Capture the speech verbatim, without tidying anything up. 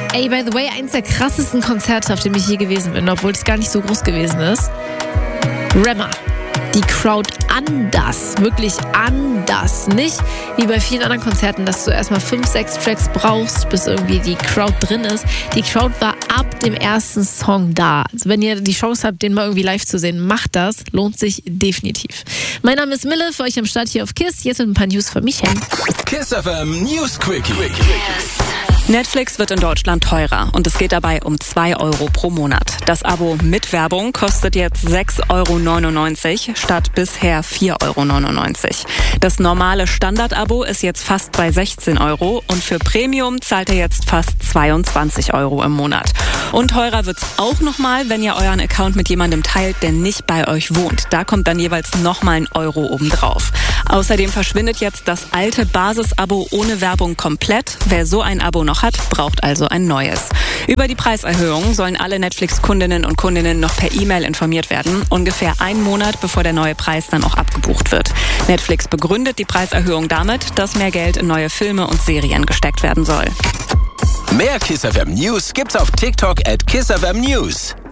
Ey, by the way, eins der krassesten Konzerte, auf dem ich je gewesen bin, obwohl es gar nicht so groß gewesen ist. Rema. Die Crowd anders, wirklich anders. Nicht wie bei vielen anderen Konzerten, dass du erstmal fünf, sechs Tracks brauchst, bis irgendwie die Crowd drin ist. Die Crowd war ab dem ersten Song da. Also wenn ihr die Chance habt, den mal irgendwie live zu sehen, macht das. Lohnt sich definitiv. Mein Name ist Mille, für euch am Start hier auf KISS. Jetzt sind ein paar News von Michael. KISS F M News Quickie. Netflix wird in Deutschland teurer und es geht dabei um zwei Euro pro Monat. Das Abo mit Werbung kostet jetzt sechs Euro neunundneunzig statt bisher vier Euro neunundneunzig. Das normale Standard-Abo ist jetzt fast bei sechzehn Euro und für Premium zahlt ihr jetzt fast zweiundzwanzig Euro im Monat. Und teurer wird's auch nochmal, wenn ihr euren Account mit jemandem teilt, der nicht bei euch wohnt. Da kommt dann jeweils nochmal ein Euro obendrauf. Außerdem verschwindet jetzt das alte Basis-Abo ohne Werbung komplett. Wer so ein Abo noch hat, braucht also ein neues. Über die Preiserhöhung sollen alle Netflix-Kundinnen und Kundinnen noch per E-Mail informiert werden. Ungefähr einen Monat, bevor der neue Preis dann auch abgebucht wird. Netflix begründet die Preiserhöhung damit, dass mehr Geld in neue Filme und Serien gesteckt werden soll. Mehr KISS F M News gibt's auf TikTok at KISS F M News.